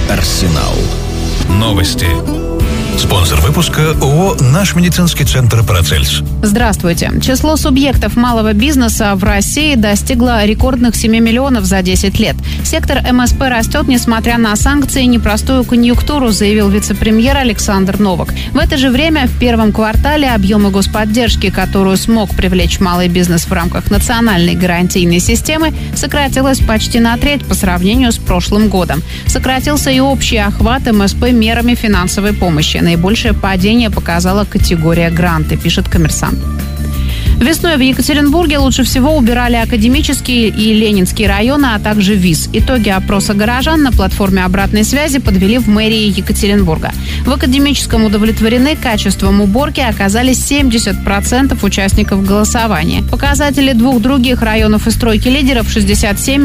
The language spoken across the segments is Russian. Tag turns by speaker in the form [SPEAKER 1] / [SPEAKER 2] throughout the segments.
[SPEAKER 1] Арсенал.
[SPEAKER 2] Новости. Спонсор выпуска ООО «Наш медицинский центр Парацельс».
[SPEAKER 3] Здравствуйте. Число субъектов малого бизнеса в России достигло рекордных 7 миллионов за 10 лет. Сектор МСП растет, несмотря на санкции и непростую конъюнктуру, заявил вице-премьер Александр Новак. В это же время в первом квартале объемы господдержки, которую смог привлечь малый бизнес в рамках национальной гарантийной системы, сократилась почти на треть по сравнению с прошлым годом. Сократился и общий охват МСП мерами финансовой помощи. Наибольшее падение показала категория гранты, пишет «Коммерсант». Весной в Екатеринбурге лучше всего убирали Академический и Ленинский районы, а также ВИЗ. Итоги опроса горожан на платформе обратной связи подвели в мэрии Екатеринбурга. В Академическом удовлетворены качеством уборки оказались 70% участников голосования. Показатели двух других районов и стройки лидеров 67 и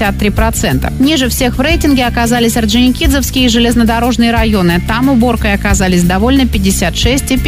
[SPEAKER 3] 63%. Ниже всех в рейтинге оказались Орджоникидзевские и железнодорожные районы. Там уборкой оказались довольны 56 и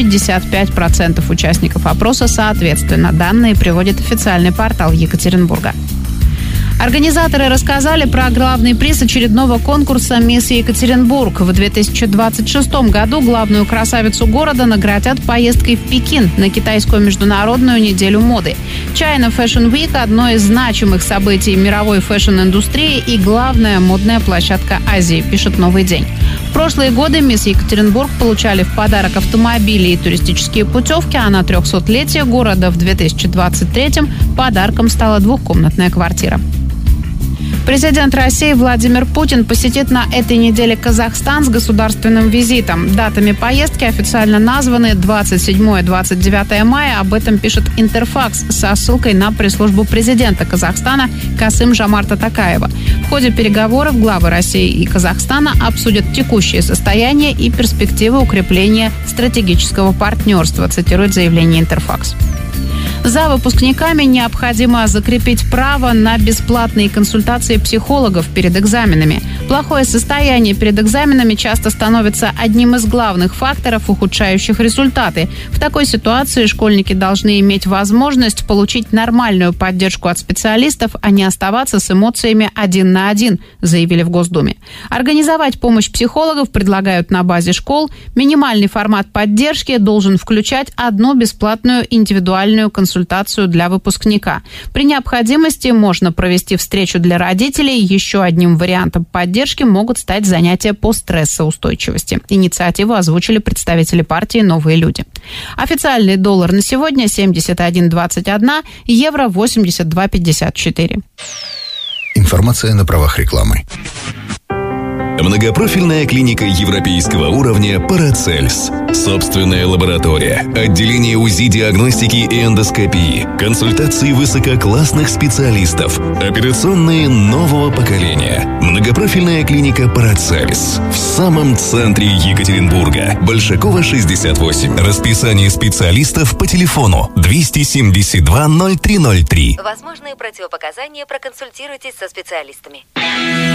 [SPEAKER 3] 55% участников опроса соответственно. Данные приводит официальный портал Екатеринбурга. Организаторы рассказали про главный приз очередного конкурса «Мисс Екатеринбург». В 2026 году главную красавицу города наградят поездкой в Пекин на китайскую международную неделю моды. China Fashion Week – одно из значимых событий мировой фэшн-индустрии и главная модная площадка Азии, пишет «Новый день». В прошлые годы «Мисс Екатеринбург» получали в подарок автомобили и туристические путевки, а на 300-летие города в 2023-м подарком стала двухкомнатная квартира. Президент России Владимир Путин посетит на этой неделе Казахстан с государственным визитом. Датами поездки официально названы 27-29 мая. Об этом пишет Интерфакс со ссылкой на пресс-службу президента Казахстана Касым-Жомарта Токаева. В ходе переговоров главы России и Казахстана обсудят текущее состояние и перспективы укрепления стратегического партнерства, цитирует заявление Интерфакс. За выпускниками необходимо закрепить право на бесплатные консультации психологов перед экзаменами. Плохое состояние перед экзаменами часто становится одним из главных факторов, ухудшающих результаты. В такой ситуации школьники должны иметь возможность получить нормальную поддержку от специалистов, а не оставаться с эмоциями один на один, заявили в Госдуме. Организовать помощь психологов предлагают на базе школ. Минимальный формат поддержки должен включать одну бесплатную индивидуальную консультацию для выпускника. При необходимости можно провести встречу для родителей. Еще одним вариантом поддержки могут стать занятия по стрессоустойчивости. Инициативу озвучили представители партии «Новые люди». Официальный доллар на сегодня 71.21, евро 82.54.
[SPEAKER 1] Информация на правах рекламы.
[SPEAKER 4] Многопрофильная клиника европейского уровня «Парацельс». Собственная лаборатория, отделение УЗИ, диагностики и эндоскопии, консультации высококлассных специалистов, операционные нового поколения. Многопрофильная клиника «Парацельс» в самом центре Екатеринбурга. Большакова, 68. Расписание специалистов по телефону 272 0303.
[SPEAKER 5] Возможные противопоказания, проконсультируйтесь со специалистами.